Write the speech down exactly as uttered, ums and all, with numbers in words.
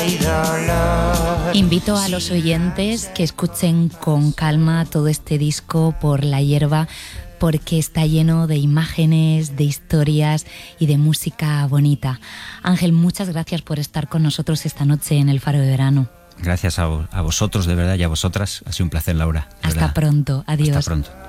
Invito a los oyentes que escuchen con calma todo este disco Por la hierba, porque está lleno de imágenes, de historias y de música bonita. Ángel, muchas gracias por estar con nosotros esta noche en el Faro de Verano. Gracias a, a vosotros, de verdad, y a vosotras. Ha sido un placer, Laura. Hasta verdad. Pronto. Adiós. Hasta pronto.